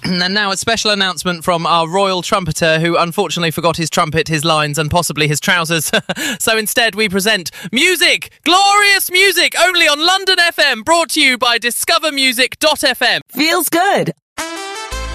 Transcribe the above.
And now a special announcement from our royal trumpeter who unfortunately forgot his trumpet, his lines and possibly his trousers. So instead we present music, glorious music, only on London FM, brought to you by discovermusic.fm. Feels good.